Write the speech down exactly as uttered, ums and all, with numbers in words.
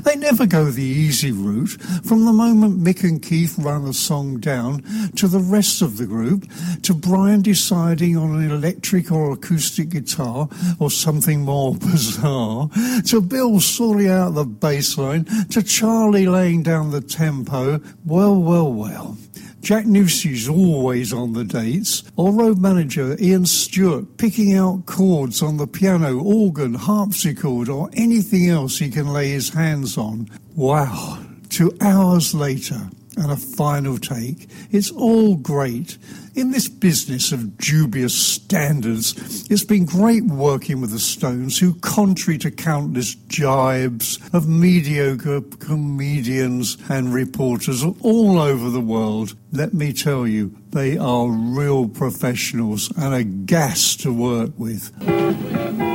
They never go the easy route. From the moment Mick and Keith run a song down, to the rest of the group, to Brian deciding on an electric or acoustic guitar, or something more bizarre, to Bill sorting out the bass line, to Charlie laying down the tempo. Well, well, well. Jack Newsey's always on the dates, or road manager Ian Stewart picking out chords on the piano, organ, harpsichord, or anything else he can lay his hands on. Wow, two hours later and a final take. It's all great. In this business of dubious standards, it's been great working with the Stones, who, contrary to countless jibes of mediocre comedians and reporters all over the world, let me tell you, they are real professionals and a gas to work with.